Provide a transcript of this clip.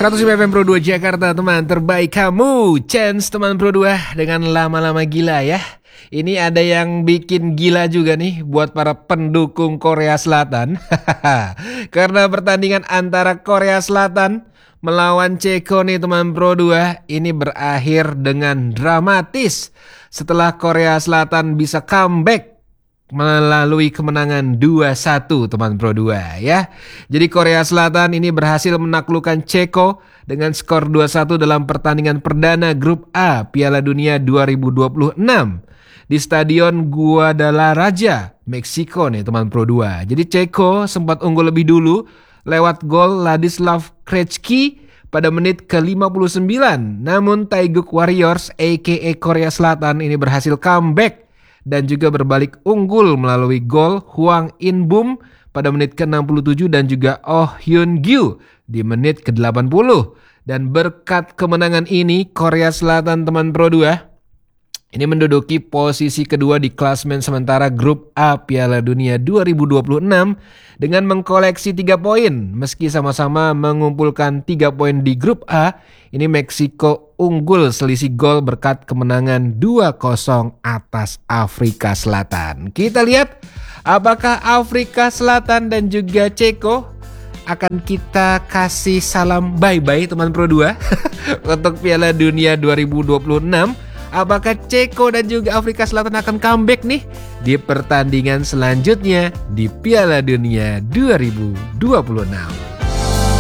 100 FM Pro 2 Jakarta, teman terbaik kamu. Chance teman Pro 2 dengan lama-lama gila ya. Ini ada yang bikin gila juga nih buat para pendukung Korea Selatan. Karena pertandingan antara Korea Selatan melawan Ceko nih teman Pro 2 ini berakhir dengan dramatis setelah Korea Selatan bisa comeback melalui kemenangan 2-1 teman Pro 2 ya. Jadi Korea Selatan ini berhasil menaklukkan Ceko dengan skor 2-1 dalam pertandingan perdana grup A Piala Dunia 2026 di Stadion Guadalajara, Meksiko nih teman Pro 2. Jadi Ceko sempat unggul lebih dulu lewat gol Ladislav Krejci pada menit ke-59. Namun Taeguk Warriors aka Korea Selatan ini berhasil comeback dan juga berbalik unggul melalui gol Hwang In-bum pada menit ke-67 dan juga Oh Hyun-gyu di menit ke-80. Dan berkat kemenangan ini Korea Selatan teman Pro 2 ini menduduki posisi kedua di klasemen sementara grup A Piala Dunia 2026 dengan mengkoleksi 3 poin. Meski sama-sama mengumpulkan 3 poin di grup A, ini Meksiko unggul selisih gol berkat kemenangan 2-0 atas Afrika Selatan. Kita lihat apakah Afrika Selatan dan juga Ceko akan kita kasih salam bye-bye teman Pro 2 untuk Piala Dunia 2026. Apakah Ceko dan juga Afrika Selatan akan comeback nih di pertandingan selanjutnya di Piala Dunia 2026?